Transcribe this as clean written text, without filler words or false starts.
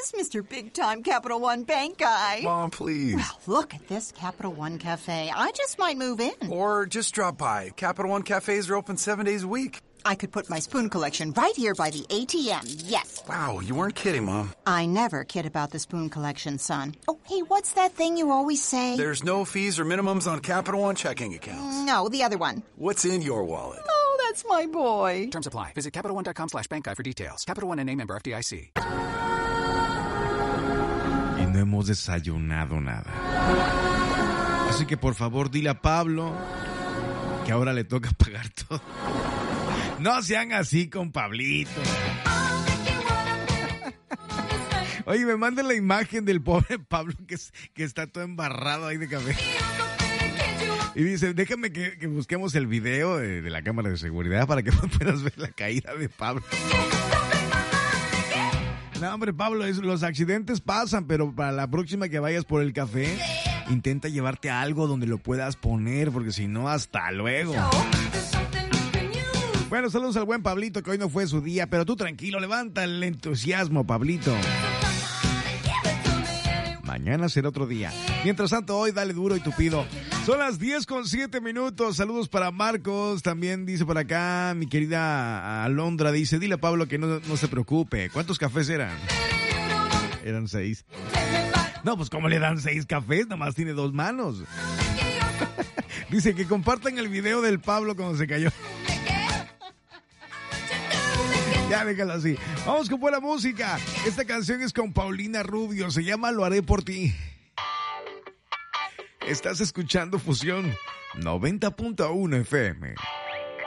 this Mr. Big Time Capital One Bank guy? Mom, please. Well, look at this Capital One Cafe. I just might move in. Or just drop by. Capital One cafes are open 7 days a week. I could put my spoon collection right here by the ATM, yes. Wow, you weren't kidding, Mom. I never kid about the spoon collection, son. Oh, hey, what's that thing you always say? There's no fees or minimums on Capital One checking accounts. No, the other one. What's in your wallet? Oh, that's my boy. Terms apply. Visit CapitalOne.com/bankguy for details. Capital One, a member FDIC. Y no hemos desayunado nada. Así que por favor dile a Pablo que ahora le toca pagar todo. No sean así con Pablito. Oye, me mandan la imagen del pobre Pablo que está todo embarrado ahí de café. Y dice, déjame que busquemos el video de la cámara de seguridad para que puedas ver la caída de Pablo. No, hombre, Pablo, los accidentes pasan, pero para la próxima que vayas por el café, intenta llevarte algo donde lo puedas poner, porque si no, hasta luego. Bueno, saludos al buen Pablito, que hoy no fue su día, pero tú tranquilo, levanta el entusiasmo, Pablito. Mañana será otro día. Mientras tanto, hoy dale duro y tupido. Son las 10:07. Saludos para Marcos. También dice por acá mi querida Alondra. Dice, dile a Pablo que no se preocupe. ¿Cuántos cafés eran? Eran 6. No, pues ¿cómo le dan 6 cafés? Nomás tiene 2 manos. Dice que compartan el video del Pablo cuando se cayó. Ya, déjalo así. Vamos con buena música. Esta canción es con Paulina Rubio. Se llama Lo haré por ti. Estás escuchando Fusión 90.1 FM.